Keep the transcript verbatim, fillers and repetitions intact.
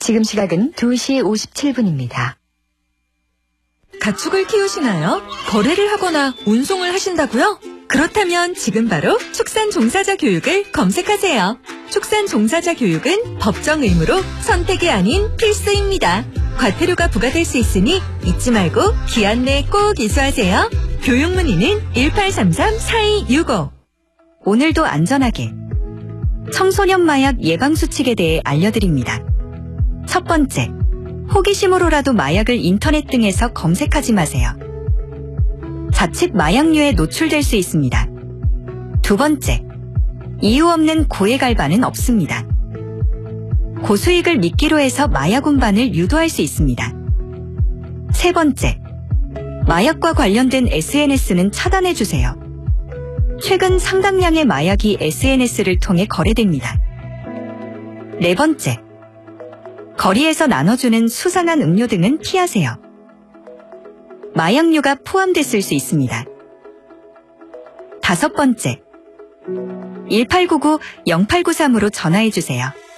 지금 시각은 두 시 오십칠 분입니다. 가축을 키우시나요? 거래를 하거나 운송을 하신다고요? 그렇다면 지금 바로 축산 종사자 교육을 검색하세요. 축산 종사자 교육은 법정 의무로 선택이 아닌 필수입니다. 과태료가 부과될 수 있으니 잊지 말고 기한 내에 꼭 이수하세요. 교육 문의는 일팔삼삼 사이육오. 오늘도 안전하게 청소년 마약 예방 수칙에 대해 알려드립니다. 첫 번째, 호기심으로라도 마약을 인터넷 등에서 검색하지 마세요. 자칫 마약류에 노출될 수 있습니다. 두 번째, 이유 없는 고액 알바는 없습니다. 고수익을 미끼로 해서 마약 운반을 유도할 수 있습니다. 세 번째, 마약과 관련된 에스엔에스는 차단해주세요. 최근 상당량의 마약이 에스엔에스를 통해 거래됩니다. 네 번째, 거리에서 나눠주는 수상한 음료 등은 피하세요. 마약류가 포함됐을 수 있습니다. 다섯 번째, 일팔구구 영팔구삼으로 전화해주세요.